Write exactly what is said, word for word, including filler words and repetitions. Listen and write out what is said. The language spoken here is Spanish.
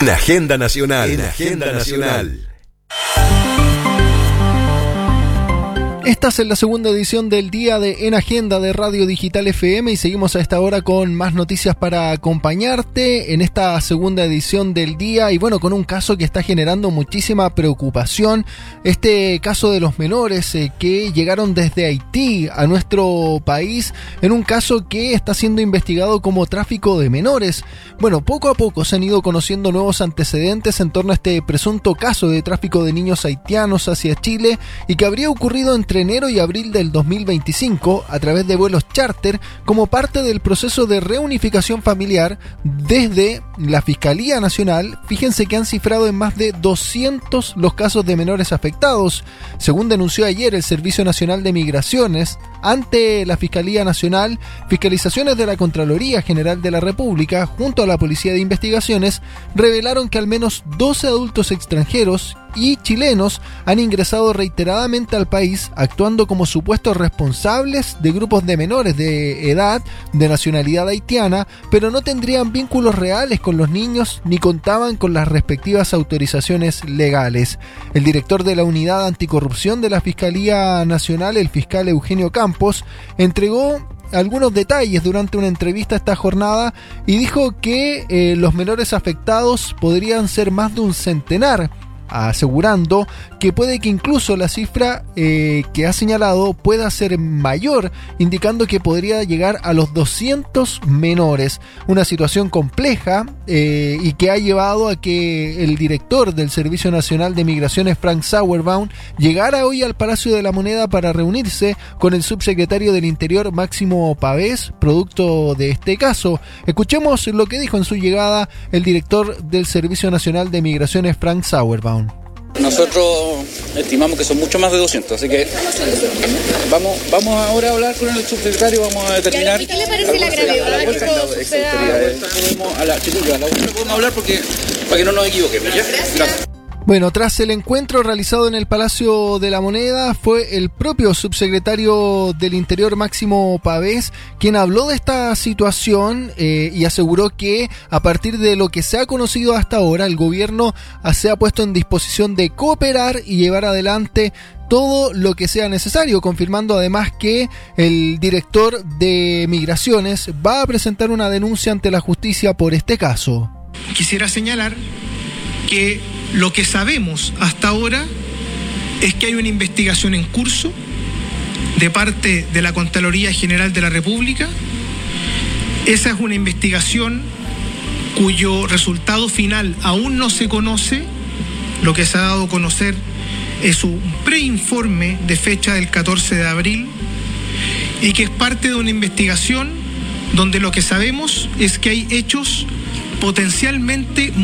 En Agenda Nacional. En Agenda Nacional. Estás en la segunda edición del día de En Agenda de Radio Digital F M y seguimos a esta hora con más noticias para acompañarte en esta segunda edición del día y bueno, con un caso que está generando muchísima preocupación, este caso de los menores eh, que llegaron desde Haití a nuestro país en un caso que está siendo investigado como tráfico de menores. Bueno, poco a poco se han ido conociendo nuevos antecedentes en torno a este presunto caso de tráfico de niños haitianos hacia Chile y que habría ocurrido entre enero y abril del dos mil veinticinco a través de vuelos charter como parte del proceso de reunificación familiar desde la Fiscalía Nacional. Fíjense que han cifrado en más de doscientos los casos de menores afectados. Según denunció ayer el Servicio Nacional de Migraciones ante la Fiscalía Nacional, fiscalizaciones de la Contraloría General de la República junto a la Policía de Investigaciones revelaron que al menos doce adultos extranjeros y chilenos han ingresado reiteradamente al país actuando como supuestos responsables de grupos de menores de edad de nacionalidad haitiana, pero no tendrían vínculos reales con los niños ni contaban con las respectivas autorizaciones legales. El director de la Unidad Anticorrupción de la Fiscalía Nacional, el fiscal Eugenio Campos, entregó algunos detalles durante una entrevista esta jornada y dijo que eh, los menores afectados podrían ser más de un centenar, asegurando que puede que incluso la cifra eh, que ha señalado pueda ser mayor, indicando que podría llegar a los doscientos menores. Una situación compleja eh, y que ha llevado a que el director del Servicio Nacional de Migraciones, Frank Sauerbaum, llegara hoy al Palacio de la Moneda para reunirse con el subsecretario del Interior, Máximo Pavés, producto de este caso. Escuchemos lo que dijo en su llegada el director del Servicio Nacional de Migraciones, Frank Sauerbaum. Nosotros estimamos que son mucho más de doscientos, así que vamos vamos ahora a hablar con el subsecretario, vamos a determinar. ¿Qué le parece la gravedad que esto suceda? A la chiquilla, a la última podemos hablar porque para que no nos equivoquemos, ¿ya? Gracias. Bueno, tras el encuentro realizado en el Palacio de la Moneda, fue el propio subsecretario del Interior, Máximo Pavés, quien habló de esta situación eh, y aseguró que a partir de lo que se ha conocido hasta ahora, el gobierno se ha puesto en disposición de cooperar y llevar adelante todo lo que sea necesario, confirmando además que el director de Migraciones va a presentar una denuncia ante la justicia por este caso. Quisiera señalar que lo que sabemos hasta ahora es que hay una investigación en curso de parte de la Contraloría General de la República. Esa es una investigación cuyo resultado final aún no se conoce. Lo que se ha dado a conocer es un preinforme de fecha del catorce de abril y que es parte de una investigación donde lo que sabemos es que hay hechos potencialmente